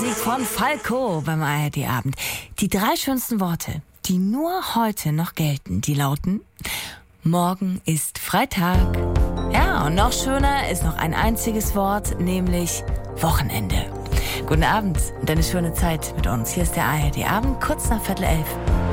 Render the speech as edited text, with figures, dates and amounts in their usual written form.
Musik von Falco beim ARD-Abend. Die 3 schönsten Worte, die nur heute noch gelten, die lauten: Morgen ist Freitag. Ja, und noch schöner ist noch ein einziges Wort, nämlich Wochenende. Guten Abend und eine schöne Zeit mit uns. Hier ist der ARD-Abend, kurz nach 10:15.